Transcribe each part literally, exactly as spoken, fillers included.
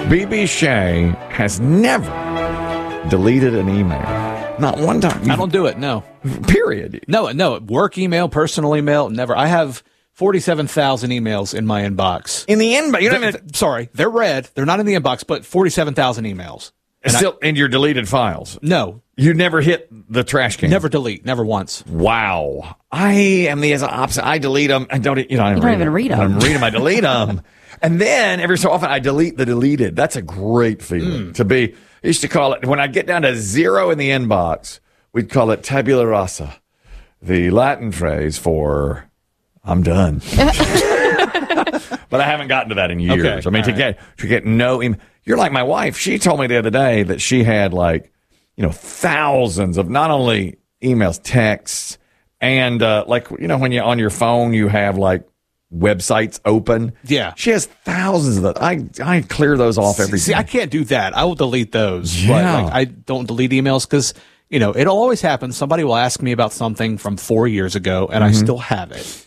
B B Shea has never deleted an email. Not one time. I don't do it, no. Period. No, no. Work email, personal email, never. I have forty-seven thousand emails in my inbox. In the inbox? You don't Th- even... th- sorry, they're red. They're not in the inbox, but forty-seven thousand emails. And still I, in your deleted files? No. You never hit the trash can? Never delete. Never once. Wow. I am the opposite. I delete them. I don't, you know, I don't, you don't read even them. read them. I don't read them. I delete them. And then every so often I delete the deleted. That's a great feeling mm. to be. I used to call it, when I get down to zero in the inbox, we'd call it tabula rasa, the Latin phrase for I'm done. But I haven't gotten to that in years. Okay. I mean, to right. get to get no email. You're like my wife. She told me the other day that she had like, you know, thousands of not only emails, texts, and uh, like, you know, when you on your phone you have like websites open. Yeah. She has thousands of those. I I clear those off every See, day. I can't do that. I will delete those. Yeah. But like, I don't delete emails because, you know, it'll always happen. Somebody will ask me about something from four years ago, and mm-hmm. I still have it.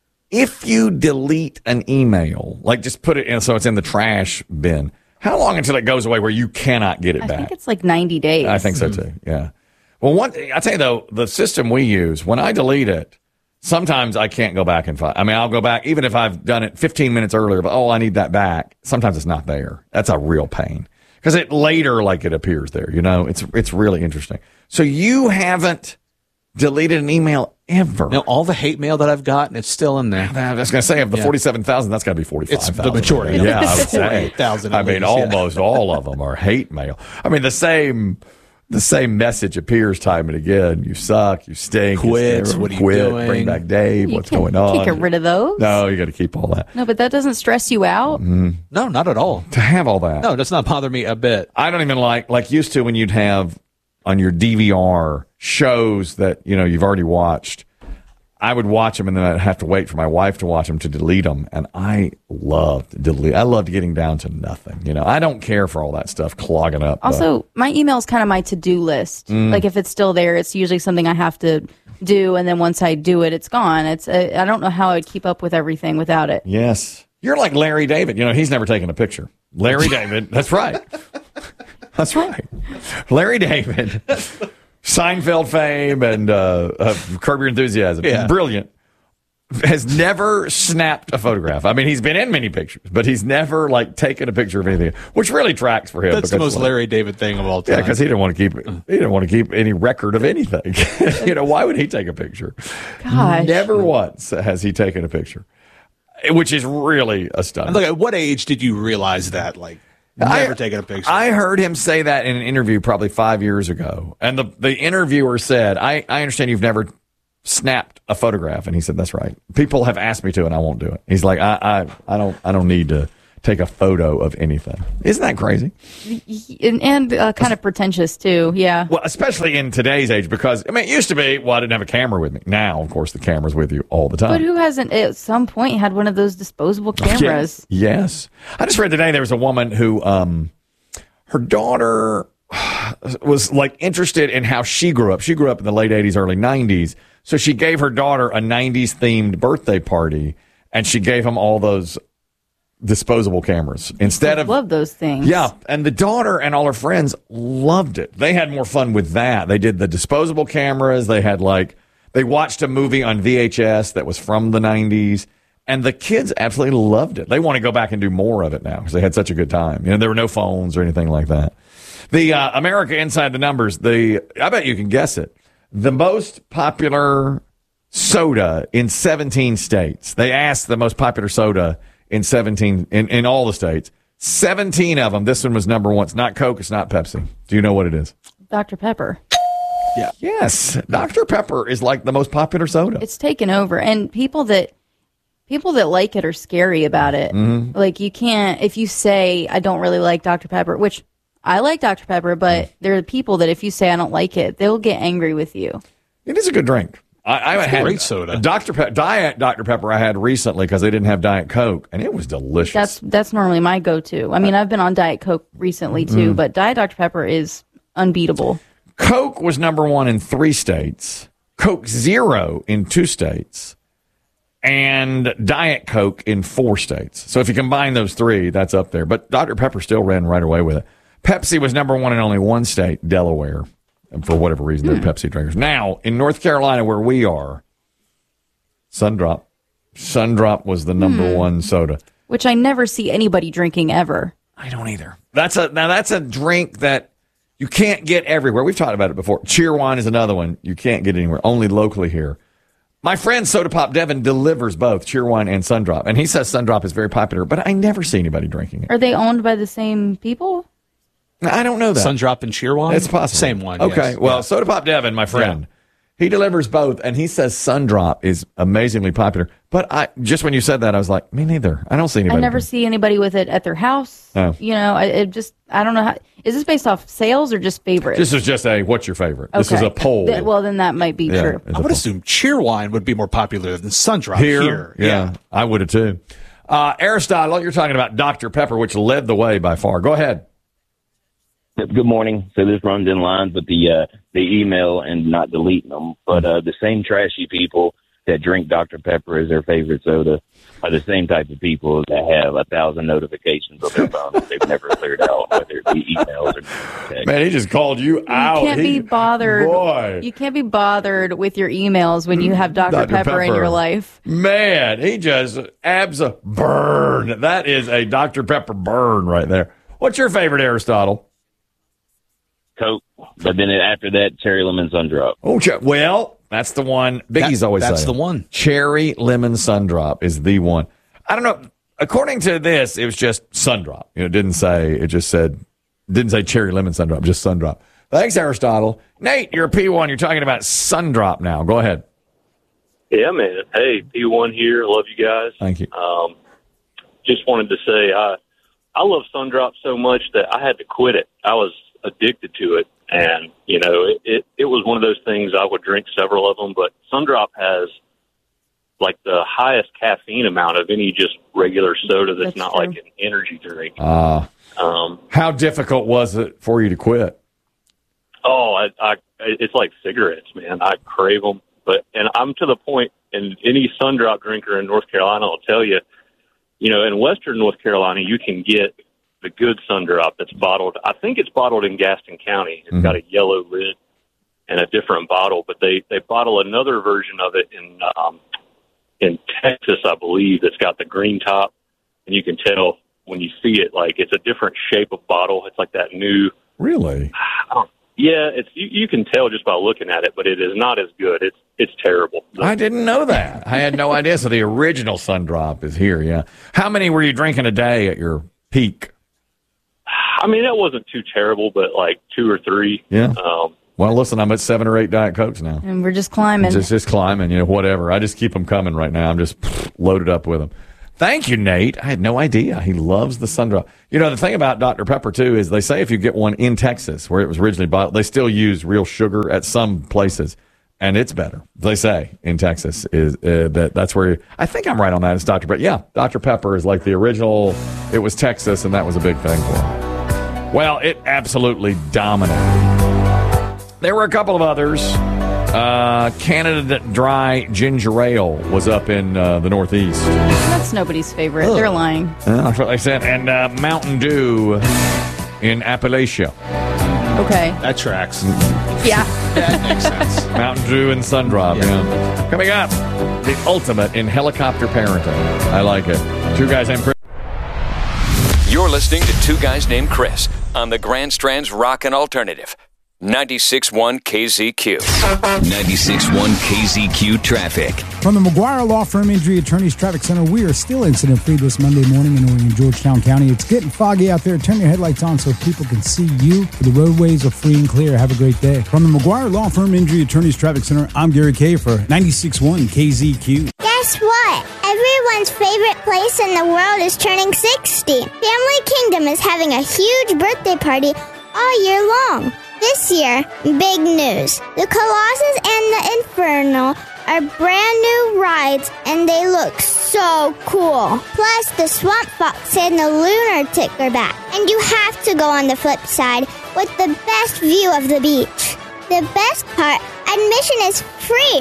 If you delete an email, like just put it in so it's in the trash bin, how long until it goes away where you cannot get it I back? I think it's like ninety days. I think so too, yeah. Well, one I tell you though, the system we use, when I delete it, sometimes I can't go back and find. I mean, I'll go back, even if I've done it fifteen minutes earlier, but oh, I need that back. Sometimes it's not there. That's a real pain. Because it later, like it appears there, you know, it's it's really interesting. So you haven't deleted an email ever? No, all the hate mail that I've gotten, it's still in there. I was going to say, of the yeah. forty-seven thousand, that's got to be forty-five thousand. It's the majority. Yeah, I would say. forty-eight thousand. I mean, least, almost yeah. all of them are hate mail. I mean, the same the same message appears time and again. You suck. You stink. Quit. You what are you quit. doing? Bring back Dave. You What's can, going on? Can't get rid of those. No, you got to keep all that. No, but that doesn't stress you out. Mm. No, not at all. To have all that. No, it does not bother me a bit. I don't even like, like used to when you'd have on your D V R shows that, you know, you've already watched. I would watch them and then I'd have to wait for my wife to watch them to delete them. And I loved delete. I loved getting down to nothing. You know, I don't care for all that stuff clogging up. Also, uh, my email is kind of my to-do list. Mm. Like if it's still there, it's usually something I have to do. And then once I do it, it's gone. It's uh, I don't know how I'd keep up with everything without it. Yes. You're like Larry David. You know, he's never taken a picture. Larry David. That's right. That's right. Larry David. Seinfeld fame and uh, uh, Curb Your Enthusiasm. Yeah. Brilliant. Has never snapped a photograph. I mean, he's been in many pictures, but he's never like taken a picture of anything, which really tracks for him. That's the most like, Larry David thing of all time. Yeah, because he didn't want to keep he didn't want to keep any record of anything. You know, why would he take a picture? Gosh. Never once has he taken a picture, which is really astounding. Look, at what age did you realize that? Like, never I, taken a picture. I heard him say that in an interview probably five years ago. And the, the interviewer said, I, I understand you've never snapped a photograph. And he said, that's right. People have asked me to, and I won't do it. He's like, I, I, I don't, I don't need to take a photo of anything. Isn't that crazy? And, and uh, kind of pretentious too. Yeah. Well, especially in today's age, because I mean, it used to be, well, I didn't have a camera with me. Now, of course, the camera's with you all the time. But who hasn't at some point had one of those disposable cameras? Yes. yes. I just read today there was a woman who, um, her daughter was like interested in how she grew up. She grew up in the late eighties, early nineties. So she gave her daughter a nineties themed birthday party, and she gave them all those disposable cameras instead I of love those things. Yeah, and the daughter and all her friends loved it. They had more fun with that. They did the disposable cameras. They had like they watched a movie on V H S that was from the nineties, and the kids absolutely loved it. They want to go back and do more of it now because they had such a good time. You know, there were no phones or anything like that. The uh, America Inside the Numbers. The I bet you can guess it. The most popular soda in seventeen states. They asked the most popular soda in seventeen, in, in all the states. seventeen of them. This one was number one. It's not Coke. It's not Pepsi. Do you know what it is? Doctor Pepper. Yeah. Yes. Doctor Pepper is like the most popular soda. It's taken over. And people that people that like it are scary about it. Mm-hmm. Like you can't, if you say, I don't really like Doctor Pepper, which I like Doctor Pepper, but mm. there are people that if you say I don't like it, they'll get angry with you. It is a good drink. I, I had great soda. Doctor Pe- Diet Doctor Pepper I had recently because they didn't have Diet Coke, and it was delicious. That's that's normally my go-to. I mean, I've been on Diet Coke recently too, mm. but Diet Doctor Pepper is unbeatable. Coke was number one in three states. Coke Zero in two states. and Diet Coke in four states. So if you combine those three, that's up there. But Doctor Pepper still ran right away with it. Pepsi was number one in only one state, Delaware. And for whatever reason, they're Pepsi drinkers. Now, in North Carolina, where we are, Sundrop. Sundrop was the number hmm. one soda. Which I never see anybody drinking ever. I don't either. That's a Now, that's a drink that you can't get everywhere. We've talked about it before. Cheerwine is another one you can't get anywhere, only locally here. My friend Soda Pop Devin delivers both Cheerwine and Sundrop, and he says Sundrop is very popular, but I never see anybody drinking it. Are they owned by the same people? I don't know that. Sundrop and Cheerwine? It's possible. Same one. Okay. Yes. Well, yeah. Soda Pop Devin, my friend, yeah. he delivers both, and he says Sundrop is amazingly popular. But I just when you said that, I was like, me neither. I don't see anybody. I never drink. see anybody with it at their house. Oh. You know, I, it just, I don't know. How, is this based off sales or just favorites? This is just a, what's your favorite? Okay. This is a poll. Th- well, then that might be yeah, true. I would assume Cheerwine would be more popular than Sundrop here. here. Yeah, yeah, I would have too. Uh, Aristotle, you're talking about Doctor Pepper, which led the way by far. Go ahead. Good morning. So this runs in line with the uh, the email and not deleting them. But uh, the same trashy people that drink Doctor Pepper as their favorite soda are the same type of people that have a thousand notifications on their phone that they've never cleared out, whether it be emails or text. Man, he just called you, you out. You can't he, be bothered. Boy. You can't be bothered with your emails when you have Doctor Doctor Pepper, Pepper in your life. Man, he just abs a burn. That is a Doctor Pepper burn right there. What's your favorite, Aristotle? Coke, but then after that, cherry lemon Sundrop. Oh, well, that's the one. Biggie's that, always that's saying. the one. Cherry lemon Sundrop is the one. I don't know. According to this, it was just Sundrop. You know, it didn't say. It just said didn't say cherry lemon Sundrop. Just Sundrop. Thanks, Aristotle. Nate, you're a P one. You're talking about Sundrop now. Go ahead. Yeah, man. Hey, P one here. Love you guys. Thank you. Um, just wanted to say I I love Sundrop so much that I had to quit it. I was addicted to it, and you know it, it it was one of those things. I would drink several of them, but Sundrop has like the highest caffeine amount of any just regular soda that's, that's not true. Like an energy drink. Uh, um, how difficult was it for you to quit? Oh, I, I it's like cigarettes, man. I crave them, but and I'm to the point, and any Sundrop drinker in North Carolina will tell you, you know, in Western North Carolina, you can get the good Sundrop that's bottled. I think it's bottled in Gaston County. It's mm-hmm. got a yellow lid and a different bottle, but they, they bottle another version of it in um, in Texas, I believe, that's got the green top, and you can tell when you see it, like it's a different shape of bottle. It's like that new. Really? I don't, yeah, it's you, you can tell just by looking at it, but it is not as good. It's it's terrible. I didn't know that. I had no idea. So the original Sundrop is here. Yeah. How many were you drinking a day at your peak? I mean, that wasn't too terrible, but like two or three. Yeah. Um, well, listen, I'm at seven or eight Diet Cokes now. And we're just climbing. Just, just climbing, you know, whatever. I just keep them coming right now. I'm just loaded up with them. Thank you, Nate. I had no idea. He loves the Sundrop. You know, the thing about Doctor Pepper, too, is they say if you get one in Texas, where it was originally bought, they still use real sugar at some places. And it's better. They say in Texas is uh, that that's where you, I think I'm right on that. It's Doctor Pepper. Yeah, Doctor Pepper is like the original. It was Texas, and that was a big thing for them. Well, it absolutely dominated. There were a couple of others. Uh, Canada Dry Ginger Ale was up in uh, the Northeast. That's nobody's favorite. Ugh. They're lying. Uh, that's what they said. And uh, Mountain Dew in Appalachia. Okay. That tracks. Yeah. That makes sense. Mountain Dew and Sundrop. Yeah. Yeah. Coming up, the ultimate in helicopter parenting. I like it. Two guys named Chris. You're listening to Two Guys Named Chris on the Grand Strand's Rockin' Alternative. ninety-six point one K Z Q. ninety-six point one K Z Q traffic. From the McGuire Law Firm Injury Attorneys Traffic Center, we are still incident-free this Monday morning in in Georgetown County. It's getting foggy out there. Turn your headlights on so people can see you. The roadways are free and clear. Have a great day. From the McGuire Law Firm Injury Attorneys Traffic Center, I'm Gary Kay for ninety-six point one K Z Q. Guess what? Everyone's favorite place in the world is turning sixty. Family Kingdom is having a huge birthday party all year long. This year, big news. The Colossus and the Inferno are brand new rides, and they look so cool. Plus, the Swamp Fox and the Lunatic are back. And you have to go on the flip side with the best view of the beach. The best part, admission is free.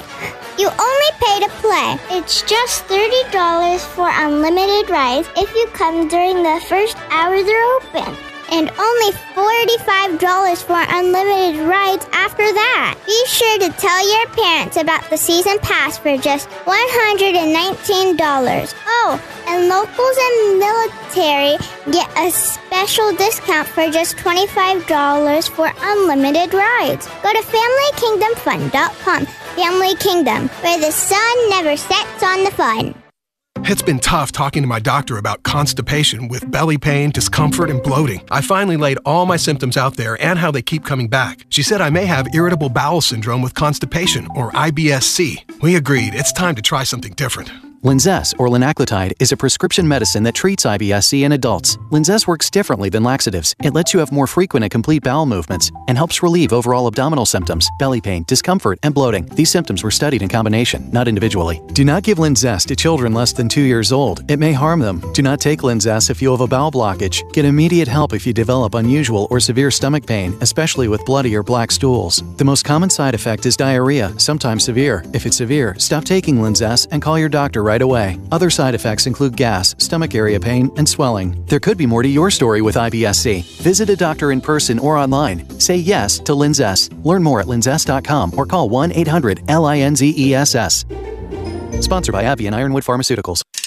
You only pay to play. It's just thirty dollars for unlimited rides if you come during the first hour they're open. And only forty-five dollars for unlimited rides after that. Be sure to tell your parents about the season pass for just one hundred nineteen dollars. Oh, and locals and military get a special discount for just twenty-five dollars for unlimited rides. Go to family kingdom fun dot com. Family Kingdom, where the sun never sets on the fun. It's been tough talking to my doctor about constipation with belly pain, discomfort, and bloating. I finally laid all my symptoms out there and how they keep coming back. She said I may have irritable bowel syndrome with constipation, or I B S C. We agreed it's time to try something different. Linzess, or linaclotide, is a prescription medicine that treats I B S C in adults. Linzess works differently than laxatives. It lets you have more frequent and complete bowel movements and helps relieve overall abdominal symptoms, belly pain, discomfort, and bloating. These symptoms were studied in combination, not individually. Do not give Linzess to children less than two years old. It may harm them. Do not take Linzess if you have a bowel blockage. Get immediate help if you develop unusual or severe stomach pain, especially with bloody or black stools. The most common side effect is diarrhea, sometimes severe. If it's severe, stop taking Linzess and call your doctor right away. Other side effects include gas, stomach area pain, and swelling. There could be more to your story with I B S C. Visit a doctor in person or online. Say yes to Linzess. Learn more at linzess dot com or call one eight hundred L I N Z E S S. Sponsored by AbbVie and Ironwood Pharmaceuticals.